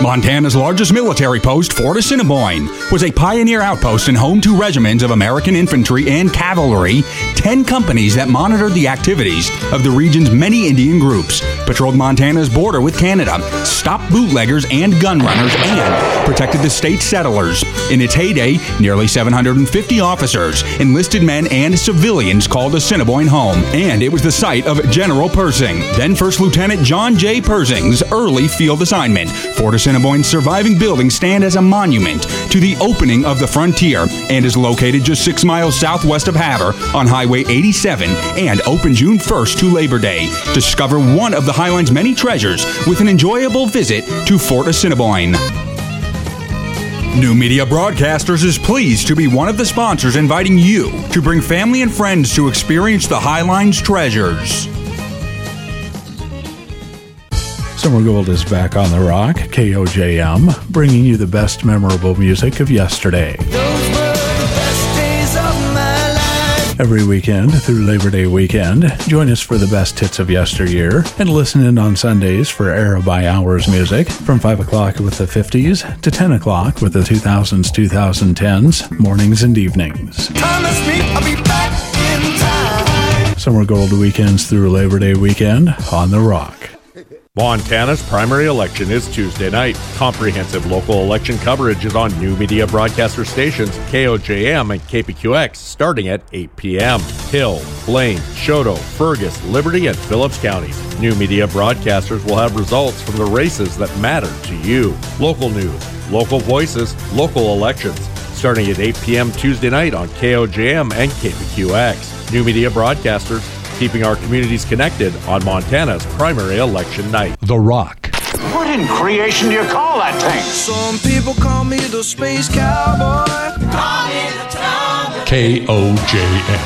Montana's largest military post, Fort Assiniboine, was a pioneer outpost and home to regiments of American infantry and cavalry, 10 companies that monitored the activities of the region's many Indian groups, patrolled Montana's border with Canada, stopped bootleggers and gun runners, and protected the state's settlers. In its heyday, nearly 750 officers, enlisted men, and civilians called Assiniboine home, and it was the site of General Persing, then First Lieutenant John J. Persing's early field assignment. Fort Assiniboine's surviving buildings stand as a monument to the opening of the frontier and is located just 6 miles southwest of Havre on Highway 87 and open June 1st to Labor Day. Discover one of the Highline's many treasures with an enjoyable visit to Fort Assiniboine. New Media Broadcasters is pleased to be one of the sponsors inviting you to bring family and friends to experience the Highline's treasures. Summer Gold is back on the rock, KOJM, bringing you the best memorable music of yesterday. Those were the best days of my life. Every weekend through Labor Day weekend, join us for the best hits of yesteryear and listen in on Sundays for Era by Hours music from 5 o'clock with the 50s to 10 o'clock with the 2000s, 2010s, mornings and evenings. Promise me I'll be back in time. Summer Gold weekends through Labor Day weekend on the rock. Montana's primary election is Tuesday night. Comprehensive local election coverage is on New Media Broadcaster stations KOJM and KPQX starting at 8 p.m. Hill, Blaine, Choteau, Fergus, Liberty, and Phillips counties. New Media Broadcasters will have results from the races that matter to you. Local news, local voices, local elections. Starting at 8 p.m. Tuesday night on KOJM and KPQX. New Media Broadcasters, keeping our communities connected on Montana's primary election night. The Rock. What in creation do you call that thing? Some people call me the space cowboy. Call me the cowboy. KOJM.